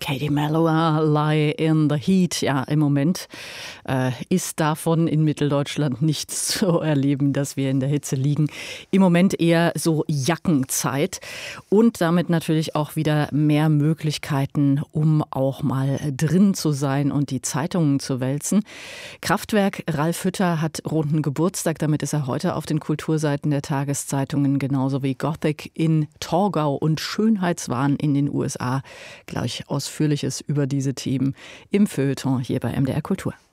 Katie Melua, Lie in the Heat. Ja, im Moment ist davon in Mitteldeutschland nichts zu erleben, dass wir in der Hitze liegen. Im Moment eher so Jackenzeit und damit natürlich auch wieder mehr Möglichkeiten, um auch mal drin zu sein und die Zeitungen zu wälzen. Kraftwerk Ralf Hütter hat runden Geburtstag, damit ist er heute auf den Kulturseiten der Tageszeitungen, genauso wie Gothic in Torgau und Schönheitswahn in den USA. Gleich Ausführliches über diese Themen im Feuilleton hier bei MDR Kultur.